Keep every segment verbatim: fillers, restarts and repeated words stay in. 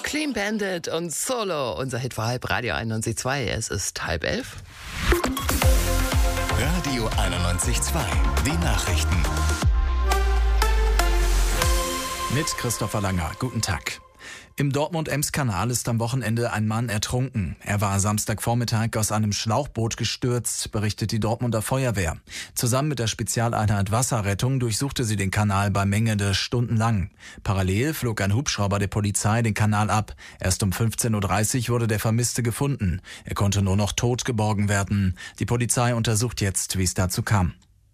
Clean Bandit und Solo, unser Hit vor halb, Radio einundneunzig Komma zwei. Es ist halb elf. Radio einundneunzig Komma zwei, die Nachrichten. Mit Christopher Langer. Guten Tag. Im Dortmund-Ems-Kanal ist am Wochenende ein Mann ertrunken. Er war Samstagvormittag aus einem Schlauchboot gestürzt, berichtet die Dortmunder Feuerwehr. Zusammen mit der Spezialeinheit Wasserrettung durchsuchte sie den Kanal bei Mengende stundenlang. Parallel flog ein Hubschrauber der Polizei den Kanal ab. Erst um fünfzehn Uhr dreißig wurde der Vermisste gefunden. Er konnte nur noch tot geborgen werden. Die Polizei untersucht jetzt, wie es dazu kam.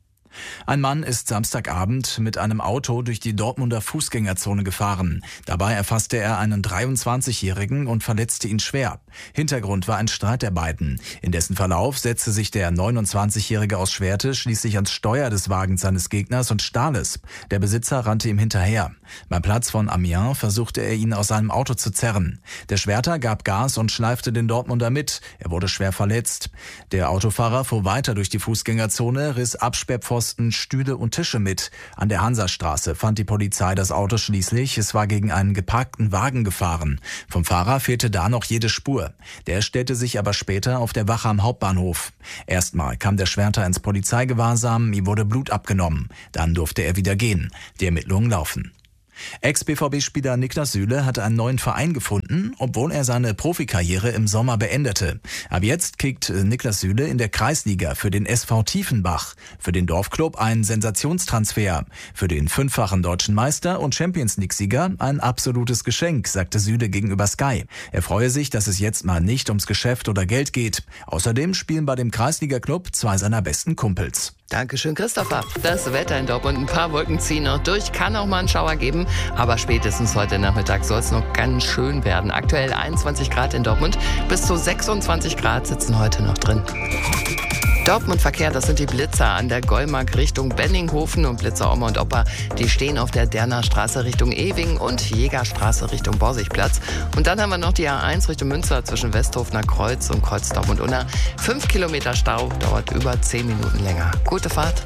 Ein Mann ist Samstagabend mit einem Auto durch die Dortmunder Fußgängerzone gefahren. Dabei erfasste er einen dreiundzwanzigjährigen und verletzte ihn schwer. Hintergrund war ein Streit der beiden. In dessen Verlauf setzte sich der neunundzwanzigjährige aus Schwerte schließlich ans Steuer des Wagens seines Gegners und stahl es. Der Besitzer rannte ihm hinterher. Beim Platz von Amiens versuchte er, ihn aus seinem Auto zu zerren. Der Schwerter gab Gas und schleifte den Dortmunder mit. Er wurde schwer verletzt. Der Autofahrer fuhr weiter durch die Fußgängerzone, riss Absperrpfosten, Stühle und Tische mit. An der Hansastraße fand die Polizei das Auto schließlich. Es war gegen einen geparkten Wagen gefahren. Vom Fahrer fehlte da noch jede Spur. Der stellte sich aber später auf der Wache am Hauptbahnhof. Erstmal kam der Schwerter ins Polizeigewahrsam, ihm wurde Blut abgenommen. Dann durfte er wieder gehen. Die Ermittlungen laufen. Ex-B V B-Spieler Niklas Süle hat einen neuen Verein gefunden, obwohl er seine Profikarriere im Sommer beendete. Ab jetzt kickt Niklas Süle in der Kreisliga für den S V Tiefenbach. Für den Dorfklub ein Sensationstransfer. Für den fünffachen deutschen Meister und Champions-League-Sieger ein absolutes Geschenk, sagte Süle gegenüber Sky. Er freue sich, dass es jetzt mal nicht ums Geschäft oder Geld geht. Außerdem spielen bei dem Kreisliga-Club zwei seiner besten Kumpels. Dankeschön, Christopher. Das Wetter in Dortmund, ein paar Wolken ziehen noch durch, kann auch mal einen Schauer geben, aber spätestens heute Nachmittag soll es noch ganz schön werden. Aktuell einundzwanzig Grad in Dortmund, bis zu sechsundzwanzig Grad sitzen heute noch drin. Dortmund-Verkehr, das sind die Blitzer an der Gollmark Richtung Benninghofen und Blitzer Oma und Opa. Die stehen auf der Derner Straße Richtung Ewing und Jägerstraße Richtung Borsigplatz. Und dann haben wir noch die A eins Richtung Münster zwischen Westhofener Kreuz und Kreuz Dortmund-Unna. Fünf Kilometer Stau, dauert über zehn Minuten länger. Gute Fahrt.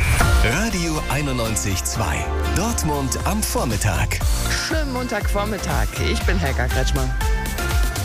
Radio einundneunzig Komma zwei. Dortmund am Vormittag. Schönen Montagvormittag. Ich bin Helga Kretschmer.